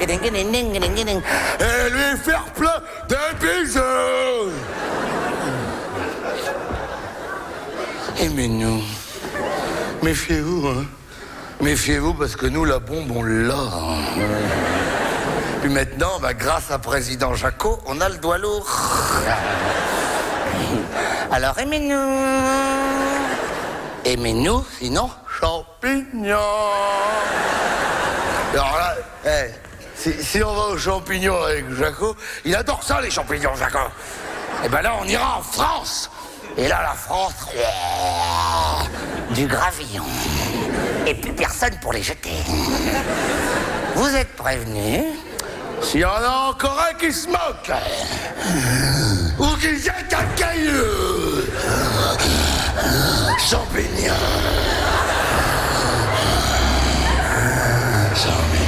Et lui faire plein de bisous. Et mais nous, méfiez-vous, hein. Méfiez-vous parce que nous, la bombe, on l'a. Puis maintenant, grâce à Président Jaco, on a le doigt lourd. Alors aimez-nous. Aimez-nous, sinon champignons. Alors là, si on va aux champignons avec Jaco, il adore ça les champignons, Jaco. Et ben là, on ira en France. Et là, la France, du gravillon. Et plus personne pour les jeter. Vous êtes prévenus. S'il y en a encore un qui se moque, ou qui jette un caillou, champignons. Champignons.